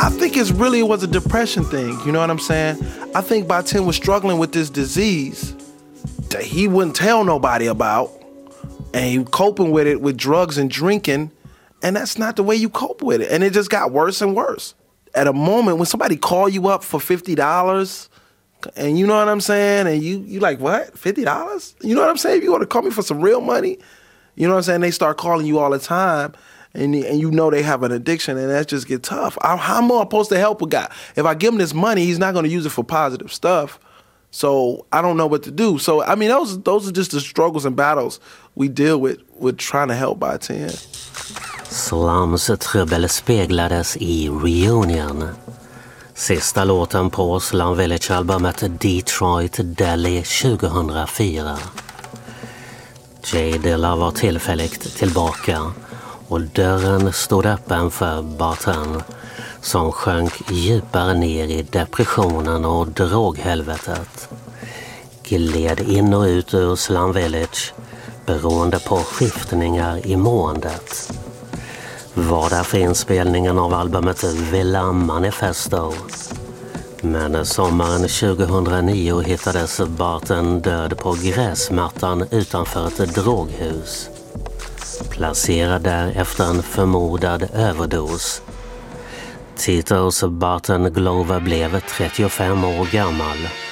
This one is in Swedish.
I think it was a depression thing. You know what I'm saying? I think Baten was struggling with this disease that he wouldn't tell nobody about. And he coping with it with drugs and drinking. And that's not the way you cope with it. And it just got worse and worse. At a moment when somebody call you up for $50, and you know what I'm saying? And you like, what? $50? You know what I'm saying? If you want to call me for some real money, you know what I'm saying? They start calling you all the time. And you know they have an addiction, and that just get tough. How am I supposed to help a guy? If I give him this money, he's not going to use it for positive stuff. So I don't know what to do. So, I mean, those are just the struggles and battles we deal with trying to help Baten. Slums trubbel speglades i Reunion. Sista låten på Slum Village-albumet Detroit Delhi 2004. J Dilla var tillfälligt tillbaka och dörren stod öppen för Baten som sjönk djupare ner i depressionen och droghelvetet. Gled in och ut ur Slum Village beroende på skiftningar i måendet. Var där för inspelningen av albumet Villa Manifesto. Men sommaren 2009 hittades Baten död på gräsmattan utanför ett droghus. Placerad där efter en förmodad överdos. Titus Baten Glover blev 35 år gammal.